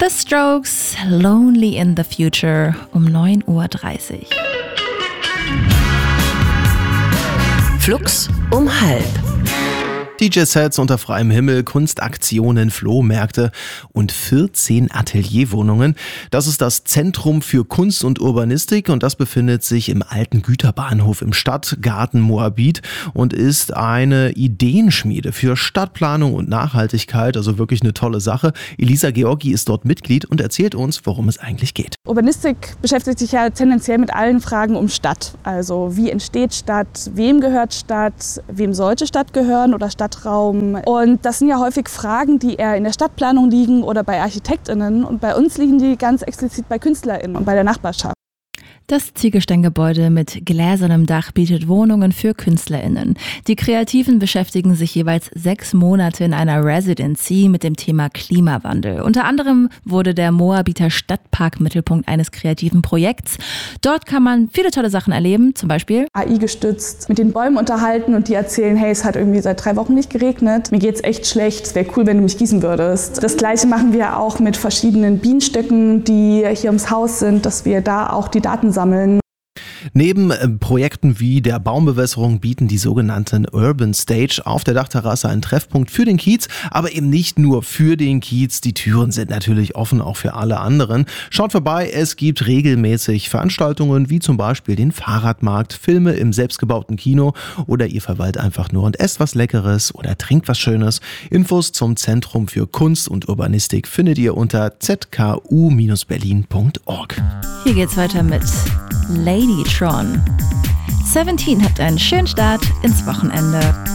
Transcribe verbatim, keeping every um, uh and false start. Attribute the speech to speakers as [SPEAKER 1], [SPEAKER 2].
[SPEAKER 1] The Strokes, Lonely in the Future um neun Uhr dreißig.
[SPEAKER 2] Flux um halb.
[SPEAKER 3] D J-Sets unter freiem Himmel, Kunstaktionen, Flohmärkte und vierzehn Atelierwohnungen. Das ist das Zentrum für Kunst und Urbanistik und das befindet sich im alten Güterbahnhof im Stadtgarten Moabit und ist eine Ideenschmiede für Stadtplanung und Nachhaltigkeit, also wirklich eine tolle Sache. Elisa Georgi ist dort Mitglied und erzählt uns, worum es eigentlich geht.
[SPEAKER 4] Urbanistik beschäftigt sich ja tendenziell mit allen Fragen um Stadt. Also wie entsteht Stadt, wem gehört Stadt, wem sollte Stadt gehören oder Stadtraum. Und das sind ja häufig Fragen, die eher in der Stadtplanung liegen oder bei ArchitektInnen. Und bei uns liegen die ganz explizit bei KünstlerInnen und bei der Nachbarschaft.
[SPEAKER 1] Das Ziegelsteingebäude mit gläsernem Dach bietet Wohnungen für KünstlerInnen. Die Kreativen beschäftigen sich jeweils sechs Monate in einer Residency mit dem Thema Klimawandel. Unter anderem wurde der Moabiter Stadtpark Mittelpunkt eines kreativen Projekts. Dort kann man viele tolle Sachen erleben, zum Beispiel
[SPEAKER 4] A I gestützt mit den Bäumen unterhalten und die erzählen, hey, es hat irgendwie seit drei Wochen nicht geregnet, mir geht's echt schlecht, es wäre cool, wenn du mich gießen würdest. Das Gleiche machen wir auch mit verschiedenen Bienenstöcken, die hier ums Haus sind, dass wir da auch die Daten sammeln.
[SPEAKER 3] Neben äh, Projekten wie der Baumbewässerung bieten die sogenannten Urban Stage auf der Dachterrasse einen Treffpunkt für den Kiez, aber eben nicht nur für den Kiez. Die Türen sind natürlich offen auch für alle anderen. Schaut vorbei, es gibt regelmäßig Veranstaltungen wie zum Beispiel den Fahrradmarkt, Filme im selbstgebauten Kino oder ihr verweilt einfach nur und esst was Leckeres oder trinkt was Schönes. Infos zum Zentrum für Kunst und Urbanistik findet ihr unter z k u Bindestrich berlin Punkt org.
[SPEAKER 1] Hier geht's weiter mit Ladytron. Seventeen hat einen schönen Start ins Wochenende.